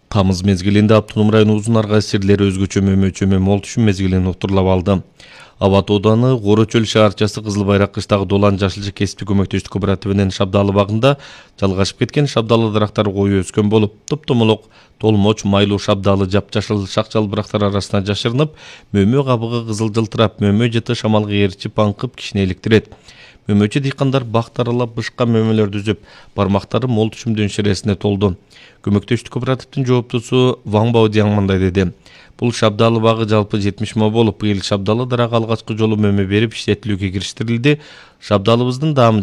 Тамыз мезгилинде Автоном району Узун Аргай сирлери өзгөчө мөмөчө мол түшүм мезгилин отурлап алды. Абат ооданы Кора Чөл шаарчасы Кызыл Байрак кыштагы Долан жашылча кесиптик көмөктөштүк кооперативинин Шабдалы багында жалгашып кеткен шабдалы дарактар кою өскөн болуп, топтомолок толмоч майлуу шабдалы жапжашыл шак жалбырактар арасына жашырынып, мөмө кабыгы кызыл жылтырап, мөмө жыты шамалга ээрчип аңкып кишини иликтирет. Мөмөчү дыйкандар бакт аралап бышка мөмөлөрдү үзүп, бармактары мол түшүмдүн шересине толду. Көмөктөштүк кооперативдин жооптусу Ваң Баодияң мындай деди. Бул шабдалы багы жалпы 70 мо болуп, быйыл шабдалы дарак алгачкы жолу мөмө берип иштетилүүгө кириштирилди. Шабдалыбыздын даамы